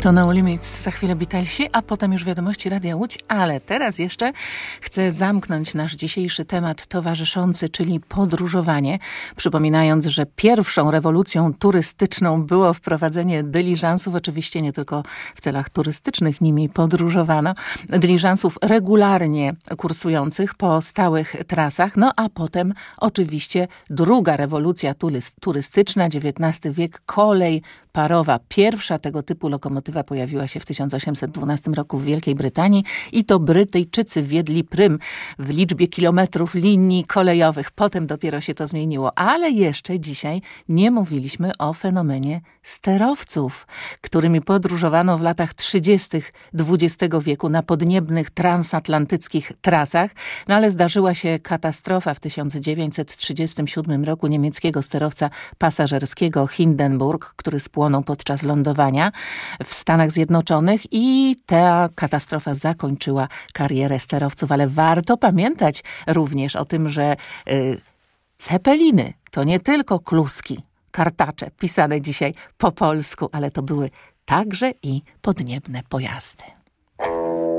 To No Limits, za chwilę Beatlesi, a potem już wiadomości Radia Łódź, ale teraz jeszcze chcę zamknąć nasz dzisiejszy temat towarzyszący, czyli podróżowanie, przypominając, że pierwszą rewolucją turystyczną było wprowadzenie dyliżansów, oczywiście nie tylko w celach turystycznych nimi podróżowano, dyliżansów regularnie kursujących po stałych trasach, no a potem oczywiście druga rewolucja turystyczna, XIX wiek, kolej parowa. Pierwsza tego typu lokomotywa pojawiła się w 1812 roku w Wielkiej Brytanii i to Brytyjczycy wiedli prym w liczbie kilometrów linii kolejowych. Potem dopiero się to zmieniło. Ale jeszcze dzisiaj nie mówiliśmy o fenomenie sterowców, którymi podróżowano w latach 30. XX wieku na podniebnych transatlantyckich trasach. No ale zdarzyła się katastrofa w 1937 roku niemieckiego sterowca pasażerskiego Hindenburg, który spłonął podczas lądowania w Stanach Zjednoczonych i ta katastrofa zakończyła karierę sterowców. Ale warto pamiętać również o tym, że cepeliny to nie tylko kluski, kartacze pisane dzisiaj po polsku, ale to były także i podniebne pojazdy.